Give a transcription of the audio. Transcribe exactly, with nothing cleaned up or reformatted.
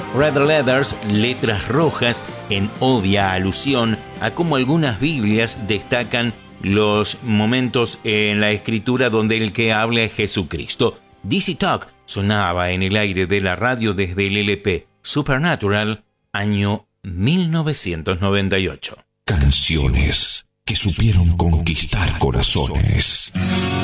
Red Letters, letras rojas, en obvia alusión a cómo algunas Biblias destacan los momentos en la escritura donde el que habla es Jesucristo. D C Talk sonaba en el aire de la radio desde el L P Supernatural, año mil novecientos noventa y ocho. Canciones que supieron conquistar corazones.